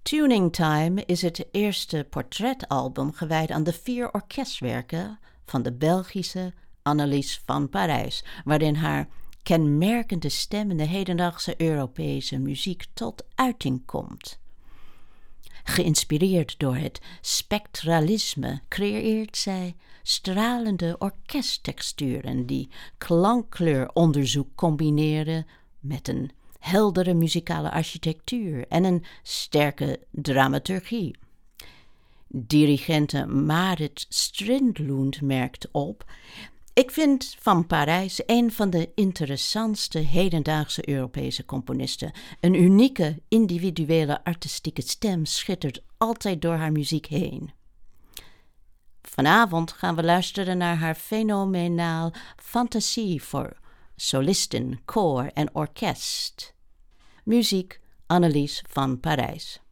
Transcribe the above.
Tuning Time is het eerste portretalbum gewijd aan de 4 orkestwerken van de Belgische Annelies van Parijs, waarin haar kenmerkende stem in de hedendaagse Europese muziek tot uiting komt. Geïnspireerd door het spectralisme creëert zij stralende orkesttexturen die klankkleuronderzoek combineren met een heldere muzikale architectuur en een sterke dramaturgie. Dirigente Marit Strindlund merkt op: ik vind Van Parijs een van de interessantste hedendaagse Europese componisten. Een unieke, individuele artistieke stem schittert altijd door haar muziek heen. Vanavond gaan we luisteren naar haar fenomenaal Fantasie voor solisten, koor en orkest. Muziek Annelies van Parijs.